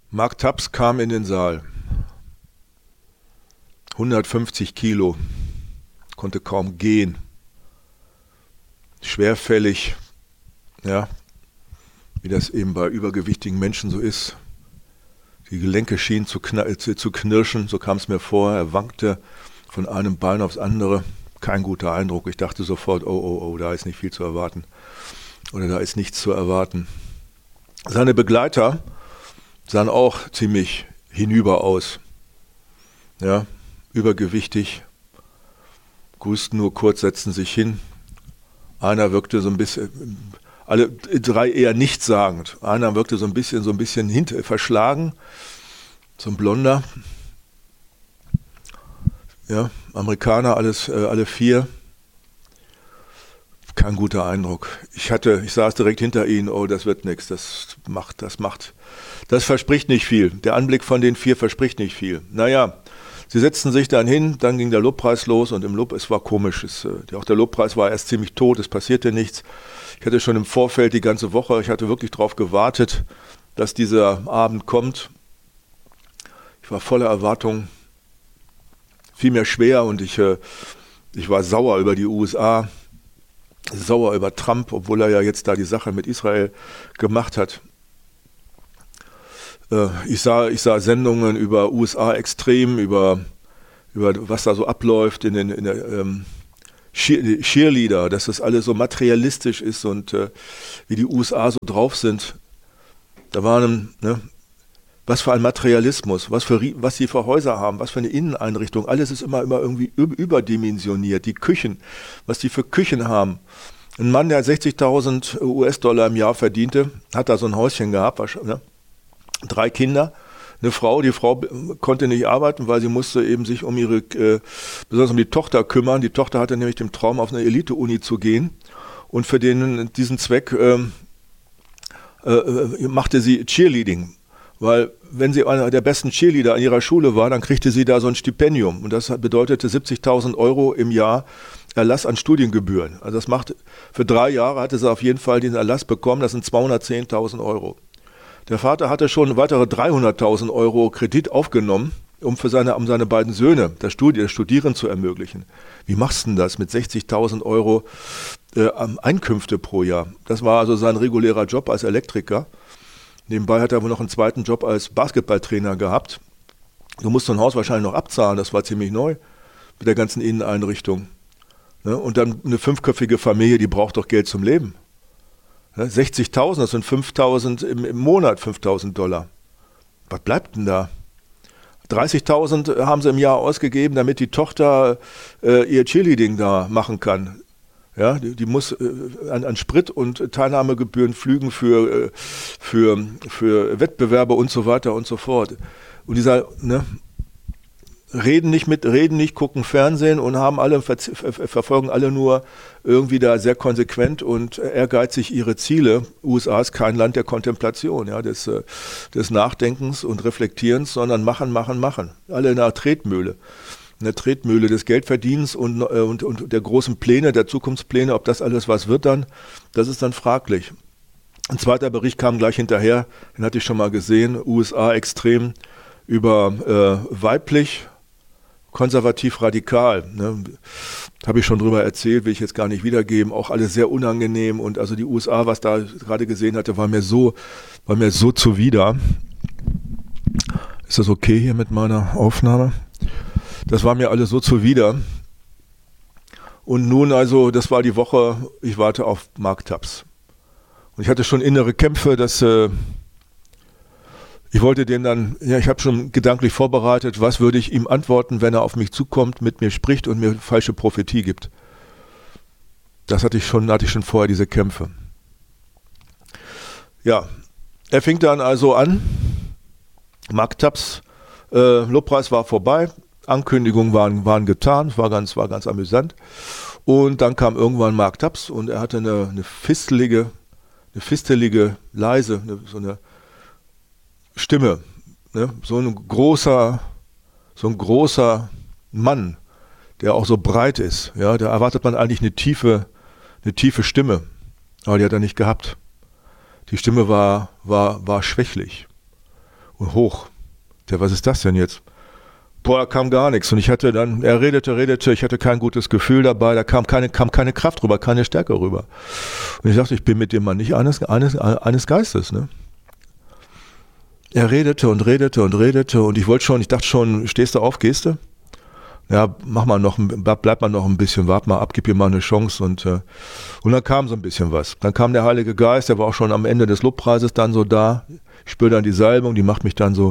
Mark Taps kam in den Saal. 150 Kilo, konnte kaum gehen. Schwerfällig, ja, wie das eben bei übergewichtigen Menschen so ist. Die Gelenke schienen zu knirschen, so kam es mir vor. Er wankte von einem Bein aufs andere. Kein guter Eindruck. Ich dachte sofort, oh, da ist nicht viel zu erwarten. Oder da ist nichts zu erwarten. Seine Begleiter sahen auch ziemlich hinüber aus. Ja, übergewichtig, grüßten nur kurz, setzten sich hin. Einer wirkte so ein bisschen, alle drei eher nichtssagend. Einer wirkte so ein bisschen verschlagen, so ein Blonder. Ja, Amerikaner, alle vier. Kein guter Eindruck. Ich saß direkt hinter ihnen, oh, das wird nichts, das verspricht nicht viel. Der Anblick von den vier verspricht nicht viel. Naja, sie setzten sich dann hin, dann ging der Lobpreis los und es war komisch. Auch der Lobpreis war erst ziemlich tot, es passierte nichts. Ich hatte schon im Vorfeld die ganze Woche, ich hatte wirklich darauf gewartet, dass dieser Abend kommt. Ich war voller Erwartung, fiel mir schwer und ich war sauer über die USA, sauer über Trump, obwohl er ja jetzt da die Sache mit Israel gemacht hat. Ich sah Sendungen über USA extrem, über was da so abläuft in der Cheerleader, dass das alles so materialistisch ist und wie die USA so drauf sind. Da waren, was für ein Materialismus, was die für Häuser haben, was für eine Inneneinrichtung. Alles ist immer irgendwie überdimensioniert. Die Küchen, was die für Küchen haben. Ein Mann, der 60.000 US-Dollar im Jahr verdiente, hat da so ein Häuschen gehabt, 3 Kinder. Die Frau konnte nicht arbeiten, weil sie musste eben sich besonders um die Tochter kümmern. Die Tochter hatte nämlich den Traum, auf eine Elite-Uni zu gehen. Und für diesen Zweck machte sie Cheerleading. Weil wenn sie einer der besten Cheerleader an ihrer Schule war, dann kriegte sie da so ein Stipendium. Und das bedeutete 70.000 Euro im Jahr Erlass an Studiengebühren. Also das für 3 Jahre hatte sie auf jeden Fall den Erlass bekommen. Das sind 210.000 Euro. Der Vater hatte schon weitere 300.000 Euro Kredit aufgenommen, um seine beiden Söhne das Studieren zu ermöglichen. Wie machst du denn das mit 60.000 Euro Einkünfte pro Jahr? Das war also sein regulärer Job als Elektriker. Nebenbei hat er wohl noch einen zweiten Job als Basketballtrainer gehabt. Du musst so ein Haus wahrscheinlich noch abzahlen, das war ziemlich neu mit der ganzen Inneneinrichtung. Und dann eine 5-köpfige Familie, die braucht doch Geld zum Leben. 60.000, das sind 5.000 im Monat, 5.000 Dollar. Was bleibt denn da? 30.000 haben sie im Jahr ausgegeben, damit die Tochter ihr Cheerleading da machen kann. Ja, die muss an Sprit und Teilnahmegebühren, Flügen für Wettbewerbe und so weiter und so fort. Und reden nicht, gucken Fernsehen und verfolgen alle nur irgendwie da sehr konsequent und ehrgeizig ihre Ziele. USA ist kein Land der Kontemplation, ja, des Nachdenkens und Reflektierens, sondern machen. Alle in der Tretmühle des Geldverdienens und der großen Pläne, der Zukunftspläne, ob das alles was wird dann, das ist dann fraglich. Ein zweiter Bericht kam gleich hinterher, den hatte ich schon mal gesehen, USA extrem über weiblich, konservativ-radikal. Habe ich schon drüber erzählt, will ich jetzt gar nicht wiedergeben, auch alles sehr unangenehm und also die USA, was da gerade gesehen hatte, war mir so zuwider. Ist das okay hier mit meiner Aufnahme? Das war mir alles so zuwider. Und nun also, das war die Woche, ich warte auf Mark Taps. Und ich hatte schon innere Kämpfe, dass ich wollte den dann, ich habe schon gedanklich vorbereitet, was würde ich ihm antworten, wenn er auf mich zukommt, mit mir spricht und mir falsche Prophetie gibt. Das hatte ich schon vorher, diese Kämpfe. Ja, er fing dann also an, Mark Taps, Lobpreis war vorbei, Ankündigungen waren getan, war ganz amüsant. Und dann kam irgendwann Mark Taps und er hatte eine fistelige, leise, so eine Stimme. So ein großer Mann, der auch so breit ist. Ja, da erwartet man eigentlich eine tiefe Stimme. Aber die hat er nicht gehabt. Die Stimme war schwächlich. und hoch. Was ist das denn jetzt? Boah, da kam gar nichts. Und er redete, ich hatte kein gutes Gefühl dabei, da kam keine Kraft rüber, keine Stärke rüber. Und ich dachte, ich bin mit dem Mann nicht eines Geistes, ne? Er redete und ich dachte schon, stehst du auf, gehst du? Ja, bleib mal noch ein bisschen, wart mal ab, gib ihm mal eine Chance und dann kam so ein bisschen was. Dann kam der Heilige Geist, der war auch schon am Ende des Lobpreises dann so da. Ich spüre dann die Salbung, die macht mich dann so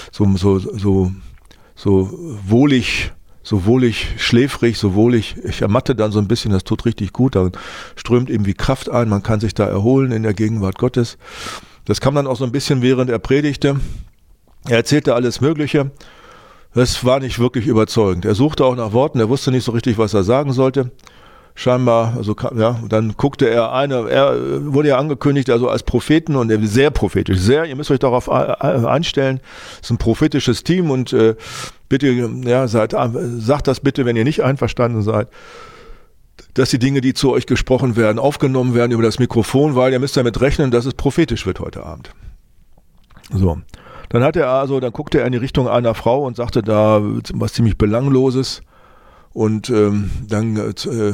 wohlig, schläfrig, so wohlig. Ich ermatte dann so ein bisschen, das tut richtig gut. Dann strömt irgendwie Kraft ein, man kann sich da erholen in der Gegenwart Gottes. Das kam dann auch so ein bisschen, während er predigte. Er erzählte alles Mögliche. Das war nicht wirklich überzeugend. Er suchte auch nach Worten, er wusste nicht so richtig, was er sagen sollte. Scheinbar, dann guckte er wurde ja angekündigt, also als Propheten und sehr prophetisch, ihr müsst euch darauf einstellen, es ist ein prophetisches Team und bitte, sagt das bitte, wenn ihr nicht einverstanden seid, dass die Dinge, die zu euch gesprochen werden, aufgenommen werden über das Mikrofon, weil ihr müsst damit rechnen, dass es prophetisch wird heute Abend. So. Dann guckte er in die Richtung einer Frau und sagte da was ziemlich Belangloses und dann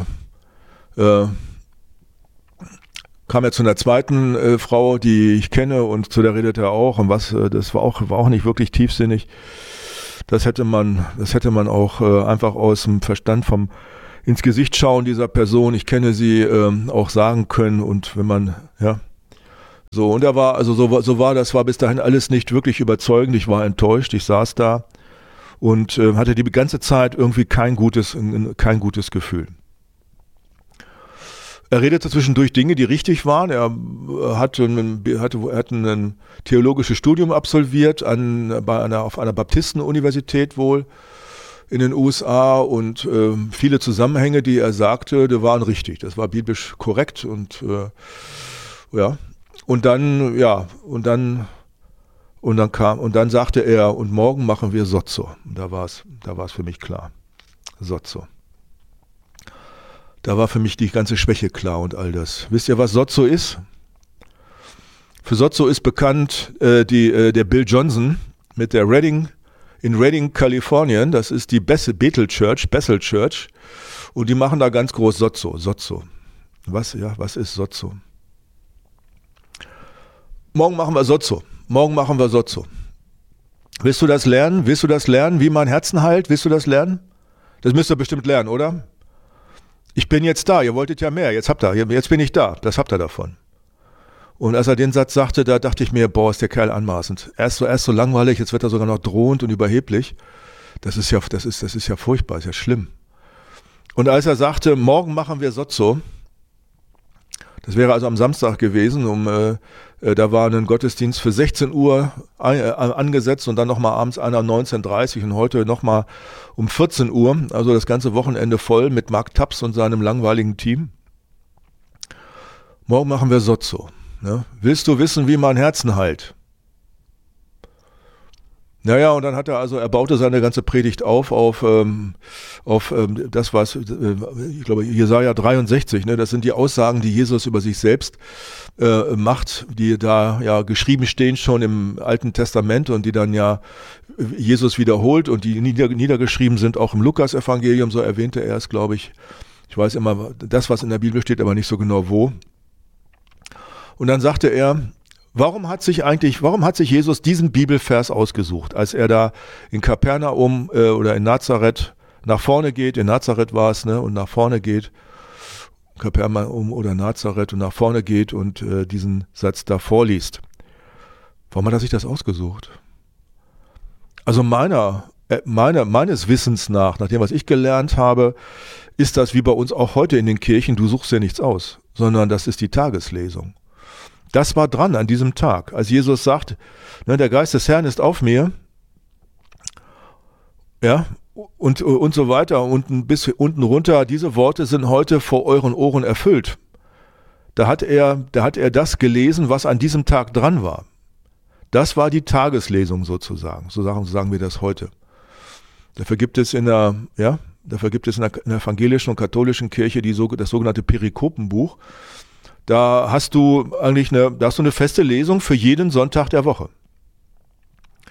kam er zu einer zweiten Frau, die ich kenne und zu der redete er auch und das war auch nicht wirklich tiefsinnig. Das hätte man auch einfach aus dem Verstand ins Gesicht schauen dieser Person, ich kenne sie, auch sagen können und wenn man, so, und das war bis dahin alles nicht wirklich überzeugend, ich war enttäuscht, ich saß da und hatte die ganze Zeit irgendwie kein gutes Gefühl. Er redete zwischendurch Dinge, die richtig waren. Er hatte ein theologisches Studium absolviert auf einer Baptistenuniversität wohl in den USA und viele Zusammenhänge, die er sagte, die waren richtig. Das war biblisch korrekt und und dann sagte er, und morgen machen wir Sozo. Da war es für mich klar. Sozo. Da war für mich die ganze Schwäche klar und all das. Wisst ihr, was Sozo ist? Für Sozo ist bekannt der Bill Johnson mit der Redding, Kalifornien. Das ist die Bethel Church. Und die machen da ganz groß Sozo. Was ist Sozo? Morgen machen wir Sozo. Willst du das lernen? Wie mein Herzen heilt? Willst du das lernen? Das müsst ihr bestimmt lernen, oder? Ich bin jetzt da, ihr wolltet ja mehr, jetzt bin ich da, das habt ihr davon. Und als er den Satz sagte, da dachte ich mir, boah, ist der Kerl anmaßend. Erst so langweilig, jetzt wird er sogar noch drohend und überheblich. Das ist ja furchtbar, ist ja schlimm. Und als er sagte, morgen machen wir Sozo, das wäre also am Samstag gewesen, da war ein Gottesdienst für 16 Uhr angesetzt und dann nochmal abends einer um 19:30 Uhr und heute nochmal um 14 Uhr, also das ganze Wochenende voll mit Mark Taps und seinem langweiligen Team. Morgen machen wir Sozo. Ne? Willst du wissen, wie mein Herzen heilt? Naja, und dann er baute seine ganze Predigt auf das, was, ich glaube, Jesaja 63, ne, das sind die Aussagen, die Jesus über sich selbst macht, die da ja geschrieben stehen schon im Alten Testament und die dann ja Jesus wiederholt und die niedergeschrieben sind auch im Lukas-Evangelium, so erwähnte er es, glaube ich. Ich weiß immer das, was in der Bibel steht, aber nicht so genau wo. Und dann sagte er, warum hat sich Jesus diesen Bibelvers ausgesucht, als er da in Kapernaum oder in Nazareth nach vorne geht, in Nazareth war es, ne, und nach vorne geht, Kapernaum oder Nazareth und nach vorne geht und diesen Satz da vorliest. Warum hat er sich das ausgesucht? Also meines Wissens nach dem, was ich gelernt habe, ist das wie bei uns auch heute in den Kirchen, du suchst ja nichts aus, sondern das ist die Tageslesung. Das war dran an diesem Tag, als Jesus sagt, ne, der Geist des Herrn ist auf mir, ja, und so weiter, und bis unten runter, diese Worte sind heute vor euren Ohren erfüllt. Da hat er das gelesen, was an diesem Tag dran war. Das war die Tageslesung sozusagen, so sagen wir das heute. Dafür gibt es in der evangelischen und katholischen Kirche das sogenannte Perikopenbuch. Da hast du eine feste Lesung für jeden Sonntag der Woche.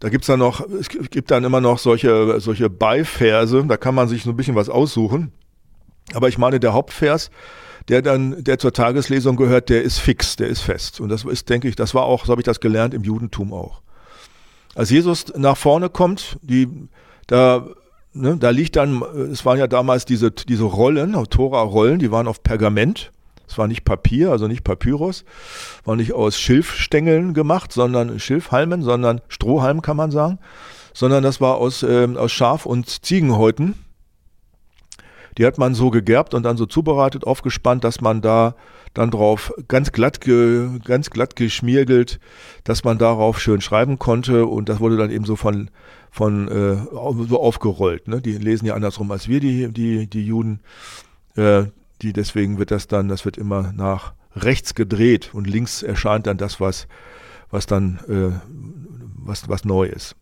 Da gibt's dann noch, es gibt dann immer noch solche Beiverse, da kann man sich so ein bisschen was aussuchen. Aber ich meine, der Hauptvers, der zur Tageslesung gehört, der ist fix, der ist fest. Und das ist, denke ich, das war auch, so habe ich das gelernt, im Judentum auch. Als Jesus nach vorne kommt, da liegt dann, es waren ja damals diese Rollen, Tora-Rollen, die waren auf Pergament. Es war nicht Papier, also nicht Papyrus, war nicht aus Schilfstängeln gemacht, sondern Schilfhalmen, sondern Strohhalm kann man sagen, sondern das war aus Schaf- und Ziegenhäuten. Die hat man so gegerbt und dann so zubereitet, aufgespannt, dass man da dann drauf ganz glatt geschmiergelt, dass man darauf schön schreiben konnte, und das wurde dann eben so so aufgerollt. Ne? Die lesen ja andersrum als wir, die Juden. Deswegen wird das wird immer nach rechts gedreht und links erscheint dann das, was neu ist.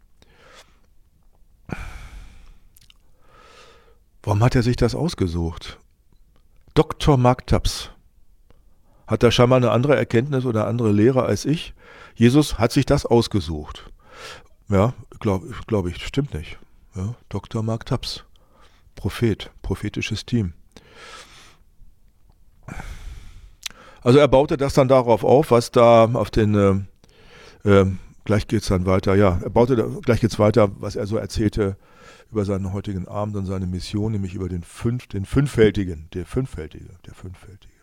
Warum hat er sich das ausgesucht? Dr. Mark Taps hat da scheinbar eine andere Erkenntnis oder andere Lehre als ich. Jesus hat sich das ausgesucht. Ja, glaube ich, stimmt nicht. Ja, Dr. Mark Taps, prophetisches Team. Also er baute das dann darauf auf, was da auf den, gleich geht's dann weiter, gleich geht's weiter, was er so erzählte über seinen heutigen Abend und seine Mission, nämlich über der fünffältige.